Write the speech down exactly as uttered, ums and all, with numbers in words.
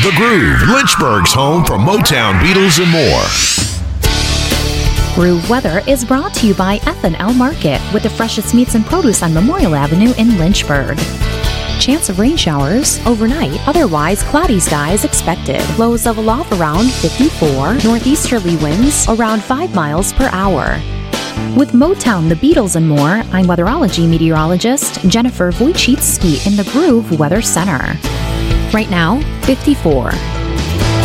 The Groove, Lynchburg's home for Motown, Beatles, and more. Groove Weather is brought to you by F and L Market, with the freshest meats and produce on Memorial Avenue in Lynchburg. Chance of rain showers overnight, otherwise cloudy skies expected. Lows level off around fifty-four, northeasterly winds around five miles per hour. With Motown, the Beatles, and more, I'm weatherology meteorologist Jennifer Wojcicki in the Groove Weather Center. Right now, fifty-four.